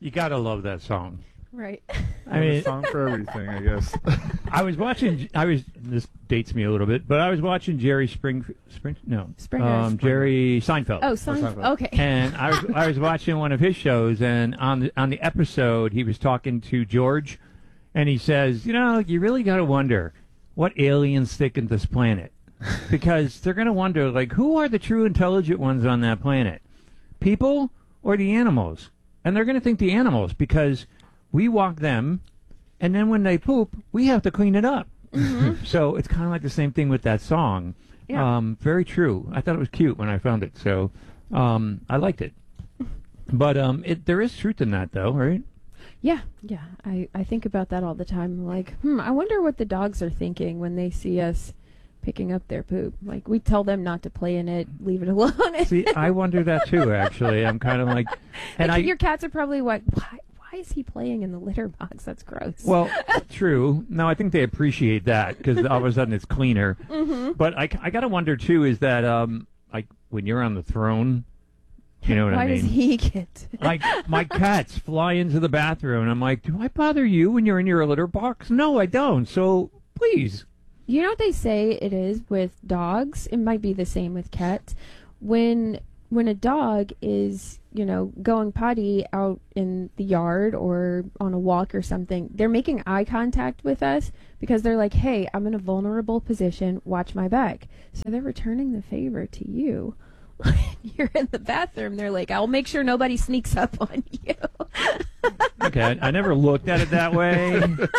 You gotta love that song. Right. I mean, a song for everything, I guess. This dates me a little bit, but I was watching Jerry Jerry Seinfeld. Oh, Seinfeld. Okay. And I was watching one of his shows, and on the episode, he was talking to George, and he says, you really got to wonder what aliens think of this planet, because they're going to wonder, like, who are the true intelligent ones on that planet, people or the animals? And they're going to think the animals, because we walk them, and then when they poop, we have to clean it up. Mm-hmm. So it's kind of like the same thing with that song. Yeah. Very true. I thought it was cute when I found it, so I liked it. But there is truth in that, though, right? Yeah. I think about that all the time. I'm like, I wonder what the dogs are thinking when they see us picking up their poop. Like, we tell them not to play in it, leave it alone. See, I wonder that, too, actually. I'm kind of like... And your cats are probably like, why is he playing in the litter box? That's gross. Well, true. No, I think they appreciate that because all of a sudden it's cleaner. Mm-hmm. But I got to wonder, too, is that like when you're on the throne, you know what I mean? Why does he get... Like, my cats fly into the bathroom, and I'm like, do I bother you when you're in your litter box? No, I don't. So, please. You know what they say it is with dogs? It might be the same with cats. When a dog is, going potty out in the yard or on a walk or something, they're making eye contact with us because they're like, hey, I'm in a vulnerable position, watch my back. So they're returning the favor to you. You're in the bathroom, they're like, I'll make sure nobody sneaks up on you. Okay, I never looked at it that way,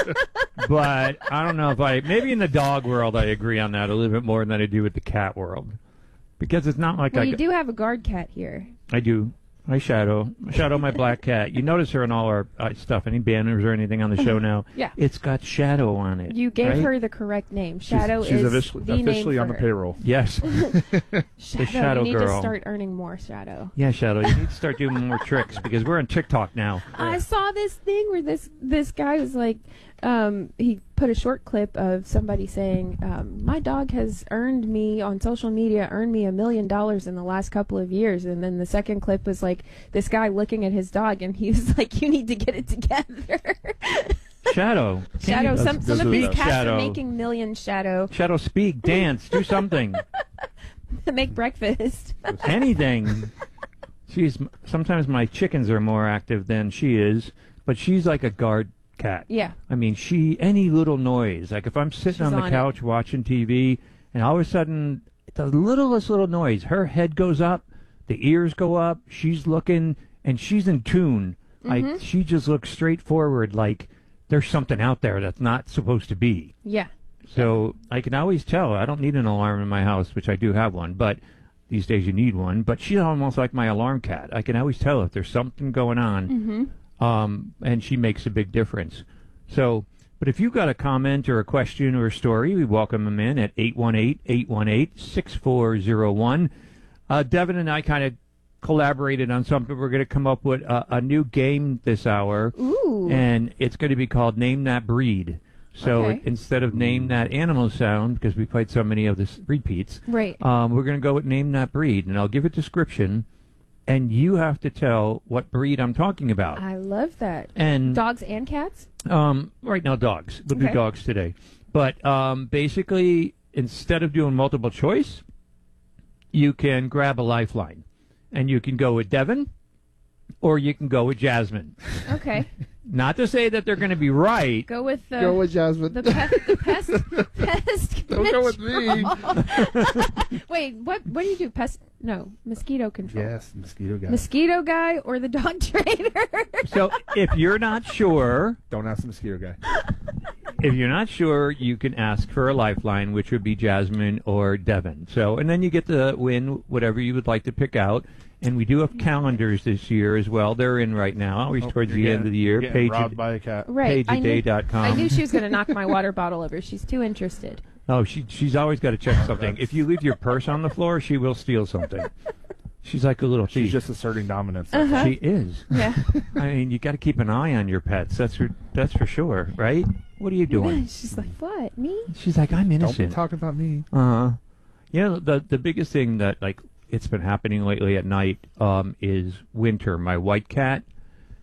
but I don't know if maybe in the dog world I agree on that a little bit more than I do with the cat world. Because it's not like you do have a guard cat here. I do. I shadow my black cat. You notice her in all our stuff. Any banners or anything on the show now? Yeah. It's got Shadow on it. You gave her the correct name. Shadow she's is officially on the payroll. Yes. The Shadow you need girl. to start earning more Shadow. Yeah, Shadow. You need to start doing more tricks because we're on TikTok now. I saw this thing where this guy was like, he put a short clip of somebody saying, my dog has earned me on social media, $1 million in the last couple of years. And then the second clip was like this guy looking at his dog, and he was like, you need to get it together. Shadow. Some of these cats Shadow. are making millions, Shadow. Shadow, speak, dance, do something. Make breakfast. Anything. Sometimes my chickens are more active than she is, but she's like a guard cat. Yeah. I mean, any little noise, like if I'm sitting on the couch watching TV, and all of a sudden, the littlest little noise, her head goes up, the ears go up, she's looking, and she's in tune. Mm-hmm. Like, she just looks straight forward, like there's something out there that's not supposed to be. Yeah. So I can always tell. I don't need an alarm in my house, which I do have one, but these days you need one. But she's almost like my alarm cat. I can always tell if there's something going on. Mm-hmm. And she makes a big difference. So, but if you've got a comment or a question or a story, we welcome them in at 818-818-6401. Devin and I kind of collaborated on something. We're going to come up with a new game this hour. Ooh. And it's going to be called Name That Breed. So instead of Name That Animal Sound, because we played so many of the repeats, right? We're going to go with Name That Breed. And I'll give a description. And you have to tell what breed I'm talking about. I love that. And dogs and cats? Right now, dogs. We'll do dogs today. But basically, instead of doing multiple choice, you can grab a lifeline. And you can go with Devin, or you can go with Jasmine. Okay. Not to say that they're going to be right. Go with Jasmine. The pest. Don't go with me. Wait, what do you do? Mosquito control. Yes, mosquito guy. Mosquito guy or the dog trainer? So if you're not sure, don't ask the mosquito guy. If you're not sure, you can ask for a lifeline, which would be Jasmine or Devin. So, and then you get to win whatever you would like to pick out. And we do have calendars this year as well. They're in right now, always towards the end of the year. Robbed by a cat. Right. Pageaday.com. I knew she was going to knock my water bottle over. She's too interested. Oh, she's always got to check something. If you leave your purse on the floor, she will steal something. She's like a little thief. She's just asserting dominance. She is. Yeah. I mean, you got to keep an eye on your pets. That's for sure, right? What are you doing? She's like, what? Me? She's like, I'm innocent. Don't be talking about me. You know, the biggest thing that, like, it's been happening lately at night is Winter, my white cat.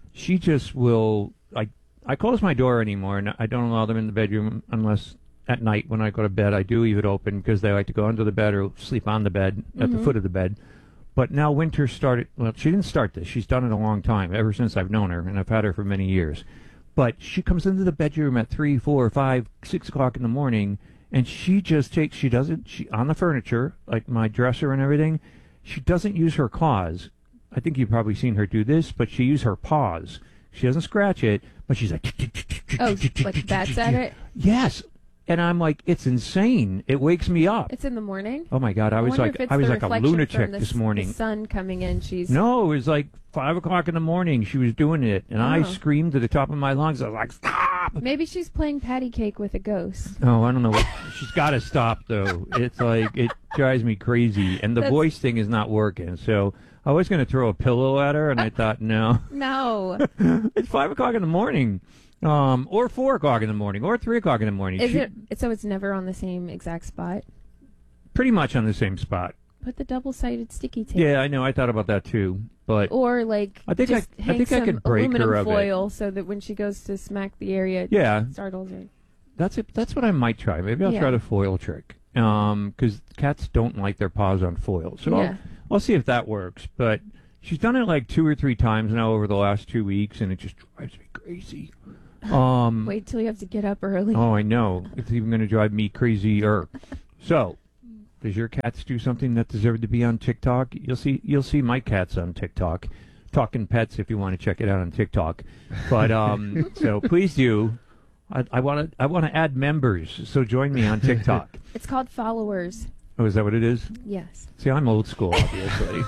she just will, like, I close my door anymore, and I don't allow them in the bedroom unless at night when I go to bed. I do leave it open because they like to go under the bed or sleep on the bed, at the foot of the bed. But now Winter started, well, she didn't start this. She's done it a long time, ever since I've known her, and I've had her for many years. But she comes into the bedroom at 3, 4, 5, 6 o'clock in the morning, and she just takes, she on the furniture, like my dresser and everything, she doesn't use her claws. I think you've probably seen her do this, but she uses her paws. She doesn't scratch it, but she's like... Oh, like bats at it? Yes. And I'm like, it's insane. It wakes me up. It's in the morning? Oh, my God. I was like a lunatic this morning. The sun coming in, she's... No, it was like 5 o'clock in the morning. She was doing it, and I screamed to the top of my lungs. I was like, stop! Maybe she's playing patty cake with a ghost. Oh, I don't know. She's got to stop, though. It's like, it drives me crazy. And the voice thing is not working. So I was going to throw a pillow at her, and I thought, no. No. It's 5 o'clock in the morning. Or 4 o'clock in the morning, or 3 o'clock in the morning. So it's never on the same exact spot? Pretty much on the same spot. Put the double-sided sticky tape. Yeah, I know. I thought about that too, but or like I think hang I some could break aluminum her of foil it. so that when she goes to smack the area, Yeah, startles her. that's it. That's what I might try. Maybe I'll try the foil trick. Because cats don't like their paws on foil, so I'll see if that works. But she's done it like 2 or 3 times now over the last 2 weeks, and it just drives me crazy. Wait till you have to get up early. Oh, I know. It's even going to drive me crazier. So, does your cats do something that deserved to be on TikTok? You'll see my cats on TikTok. Talking Pets if you want to check it out on TikTok. But so please do. I want to add members, so join me on TikTok. It's called followers. Oh, is that what it is? Yes. See, I'm old school, obviously.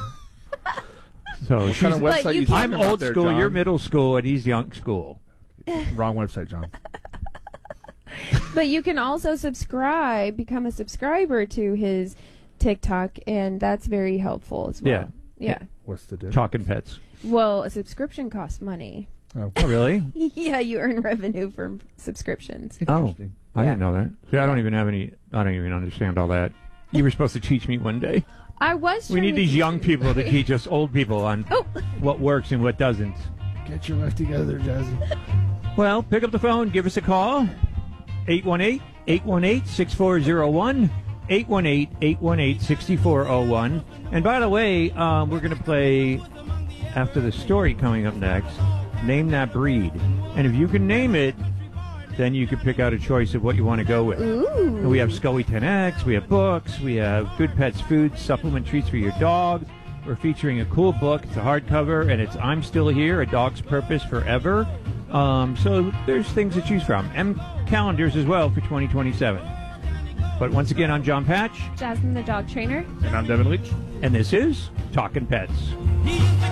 So What kind of website you I'm talking about old there, school. John? You're middle school, and he's young school. Wrong website, John. But you can also become a subscriber to his TikTok, and that's very helpful as well. Yeah. What's the difference? Talking Pets. Well, a subscription costs money. Oh, Oh, really? Yeah, you earn revenue from subscriptions. interesting. I didn't know that. See, I don't even understand all that. You were supposed to teach me one day. I was. We need these young people to teach us old people on Oh. what works and what doesn't. Get your life together, Jazzy. Well, pick up the phone, give us a call. 818-818-6401. 818-818-6401. And by the way, we're going to play, after the story coming up next, Name That Breed. And if you can name it, then you can pick out a choice of what you want to go with. Ooh. And we have Scully 10X, we have books, we have Good Pets Food, supplement treats for your dog. We're featuring a cool book. It's a hardcover, and it's I'm Still Here, A Dog's Purpose Forever. So there's things to choose from. And calendars as well for 2027. But once again, I'm John Patch. Jasmine, the dog trainer. And I'm Devin Leach. And this is Talking Pets.